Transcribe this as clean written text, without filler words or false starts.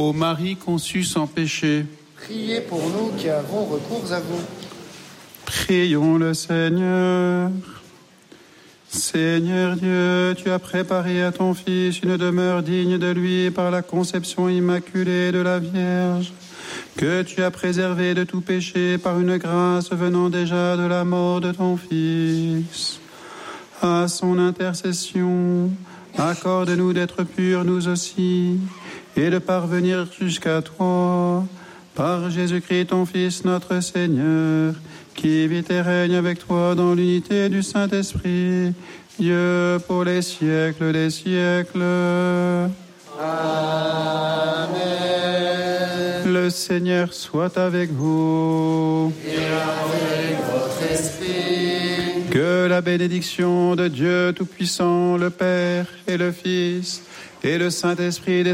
Ô Marie conçue sans péché, priez pour nous qui avons recours à vous. prions le Seigneur. Seigneur Dieu, tu as préparé à ton Fils une demeure digne de lui par la conception immaculée de la Vierge, que tu as préservé de tout péché par une grâce venant déjà de la mort de ton Fils. À son intercession, accorde-nous d'être purs nous aussi, et de parvenir jusqu'à toi, par Jésus-Christ ton Fils notre Seigneur, qui vit et règne avec toi dans l'unité du Saint-Esprit, Dieu pour les siècles des siècles. Amen. Le Seigneur soit avec vous. Et avec votre esprit. Que la bénédiction de Dieu Tout-Puissant, le Père et le Fils et le Saint-Esprit